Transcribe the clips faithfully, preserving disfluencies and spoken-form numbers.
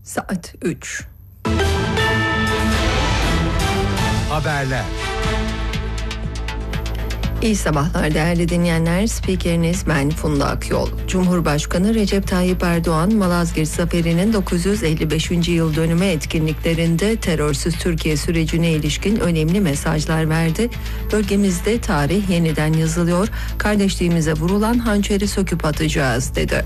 Saat üç. Haberler. İyi sabahlar değerli dinleyenler. Spikeriniz ben Funda Akyol. Cumhurbaşkanı Recep Tayyip Erdoğan, Malazgirt Zaferi'nin dokuz yüz elli beşinci yıl dönümü etkinliklerinde terörsüz Türkiye sürecine ilişkin önemli mesajlar verdi. Bölgemizde tarih yeniden yazılıyor, kardeşliğimize vurulan hançeri söküp atacağız dedi.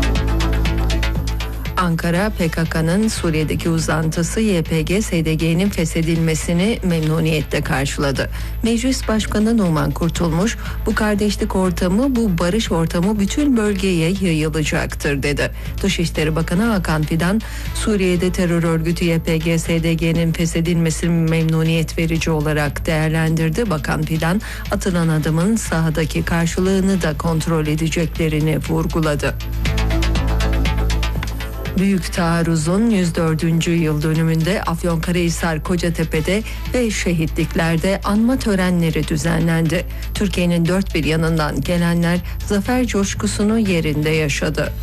Ankara, P K K'nın Suriye'deki uzantısı Y P G S D G'nin feshedilmesini memnuniyetle karşıladı. Meclis Başkanı Numan Kurtulmuş, bu kardeşlik ortamı, bu barış ortamı bütün bölgeye yayılacaktır dedi. Dışişleri Bakanı Hakan Fidan, Suriye'de terör örgütü Y P G S D G'nin feshedilmesini memnuniyet verici olarak değerlendirdi. Bakan Fidan, atılan adımın sahadaki karşılığını da kontrol edeceklerini vurguladı. Büyük taarruzun yüz dördüncü yıl dönümünde Afyonkarahisar, Kocatepe'de ve şehitliklerde anma törenleri düzenlendi. Türkiye'nin dört bir yanından gelenler zafer coşkusunu yerinde yaşadı.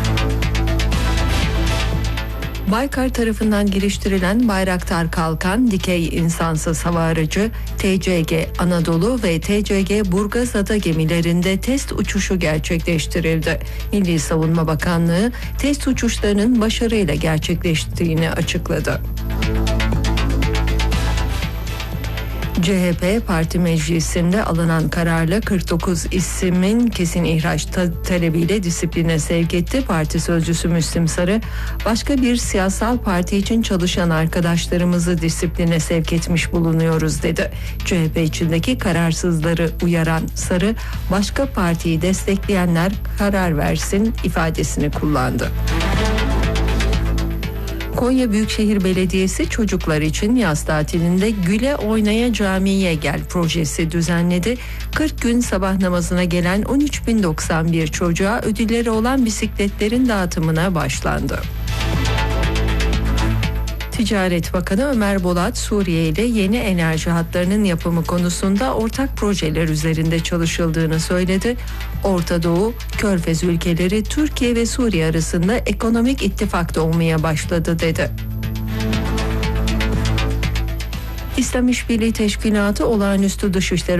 Baykar tarafından geliştirilen Bayraktar Kalkan dikey insansız hava aracı T C G Anadolu ve T C G Burgazada gemilerinde test uçuşu gerçekleştirildi. Milli Savunma Bakanlığı test uçuşlarının başarıyla gerçekleştiğini açıkladı. C H P Parti Meclisi'nde alınan kararla kırk dokuz ismin kesin ihraç ta- talebiyle disipline sevk etti. Parti sözcüsü Müslim Sarı, başka bir siyasal parti için çalışan arkadaşlarımızı disipline sevk etmiş bulunuyoruz dedi. C H P içindeki kararsızları uyaran Sarı, başka partiyi destekleyenler karar versin ifadesini kullandı. Konya Büyükşehir Belediyesi çocuklar için yaz tatilinde Güle Oynaya Camiye Gel projesi düzenledi. kırk gün sabah namazına gelen on üç bin doksan bir çocuğa ödülleri olan bisikletlerin dağıtımına başlandı. Ticaret Bakanı Ömer Bolat, Suriye ile yeni enerji hatlarının yapımı konusunda ortak projeler üzerinde çalışıldığını söyledi. Orta Doğu, Körfez ülkeleri Türkiye ve Suriye arasında ekonomik ittifak olmaya başladı dedi. İslam İşbirliği Teşkilatı Olağanüstü Dışişleri